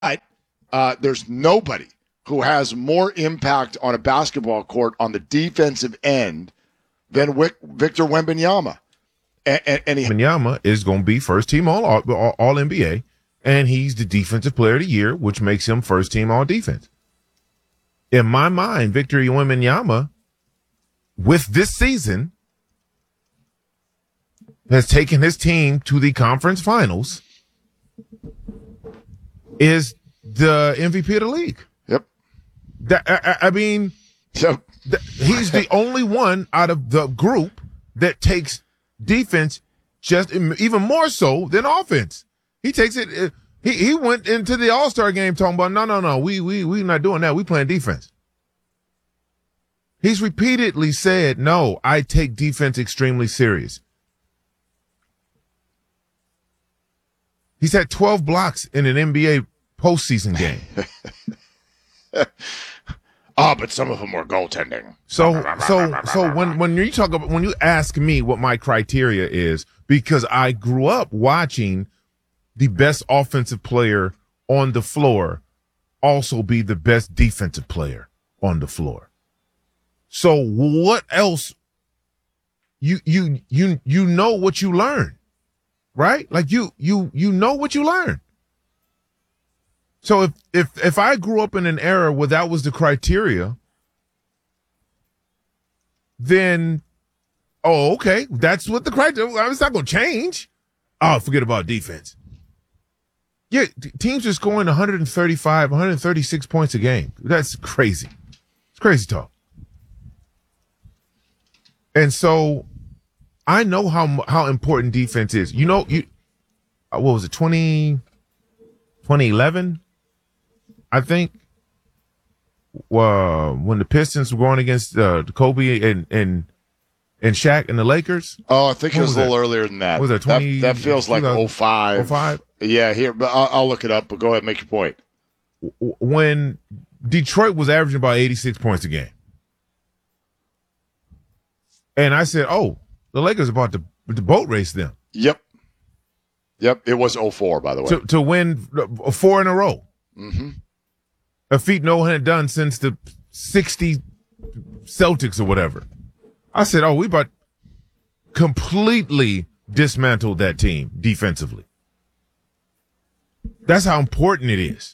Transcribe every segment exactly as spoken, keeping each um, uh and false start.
uh, there's nobody who has more impact on a basketball court on the defensive end than Wick, Victor Wembanyama. And, and, and he, Wembanyama is going to be first team all, all all N B A, and he's the defensive player of the year, which makes him first team all defense. In my mind, Victor Wembanyama, with this season, has taken his team to the conference finals, is the M V P of the league. Yep. That, I, I mean, yep. that, he's the only one out of the group that takes defense just even more so than offense. He takes it. He he went into the All-Star game talking about no no no we we we not doing that. We playing defense. He's repeatedly said, no, I take defense extremely serious. He's had twelve blocks in an N B A postseason game. Oh, but some of them were goaltending. So, so, so when, when you talk about, when you ask me what my criteria is, because I grew up watching the best offensive player on the floor also be the best defensive player on the floor. So what else? You, you, you, you know what you learn, right? Like you, you, you know what you learn. So if, if, if I grew up in an era where that was the criteria, then, oh, okay, that's what the criteria, it's not going to change. Oh, forget about defense. Yeah, teams are scoring one thirty-five, one thirty-six points a game. That's crazy. It's crazy talk. And so I know how, how important defense is. You know, you, what was it, twenty, twenty eleven? I think uh, when the Pistons were going against uh, Kobe and, and and Shaq and the Lakers. Oh, I think when it was, was a little that? earlier than that. Was that twenty? That, that feels like oh five. oh five? Yeah, here, but I'll, I'll look it up. But go ahead and make your point. When Detroit was averaging about eighty-six points a game, and I said, "Oh, the Lakers are about to, to boat race them." Yep, yep. It was oh four, by the way, to to win four in a row. Mm-hmm. A feat no one had done since the sixty Celtics or whatever. I said, oh, we about completely dismantled that team defensively. That's how important it is.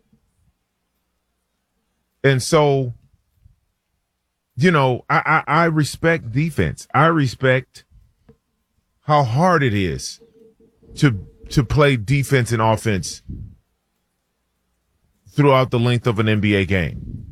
And so, you know, I, I, I respect defense. I respect how hard it is to to play defense and offense throughout the length of an N B A game.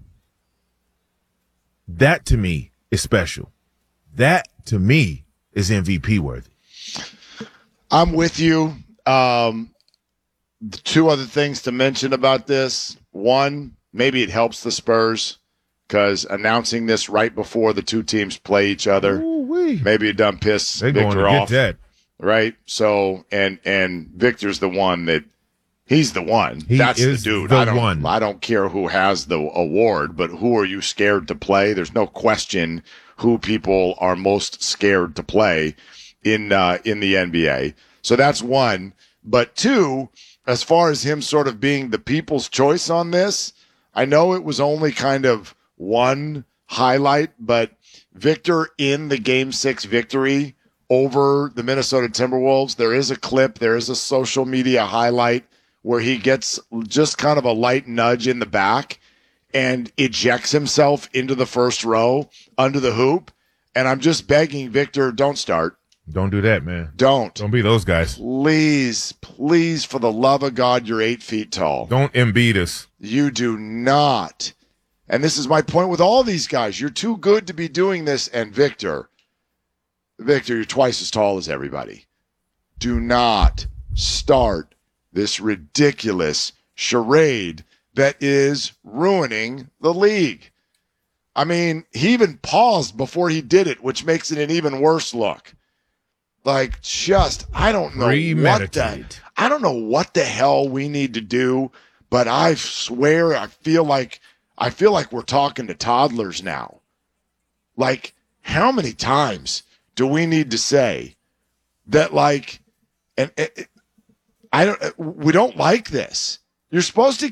That to me is special. That to me is M V P worthy. I'm with you. Um, the two other things to mention about this. One, maybe it helps the Spurs because announcing this right before the two teams play each other, Ooh-wee. maybe it done piss They're Victor going to off. get that. Right? So, and and Victor's the one that he's the one. He That's is the dude. the I don't, one. I don't care who has the award, but who are you scared to play? There's no question who people are most scared to play in uh, in the N B A. So that's one. But two, as far as him sort of being the people's choice on this, I know it was only kind of one highlight, but Victor in the Game Six victory over the Minnesota Timberwolves, there is a clip, there is a social media highlight where he gets just kind of a light nudge in the back and ejects himself into the first row under the hoop. And I'm just begging Victor, don't start. Don't do that, man. Don't. Don't be those guys. Please, please, for the love of God, you're eight feet tall. Don't Embiid us. You do not. And this is my point with all these guys. You're too good to be doing this. And Victor, Victor, you're twice as tall as everybody. Do not start this ridiculous charade that is ruining the league. I mean, he even paused before he did it, which makes it an even worse look. Like, just, I don't know what the, I don't know what the hell we need to do, but I swear I feel like, I feel like we're talking to toddlers now. Like, how many times do we need to say that, like, and it, I don't, we don't like this. You're supposed to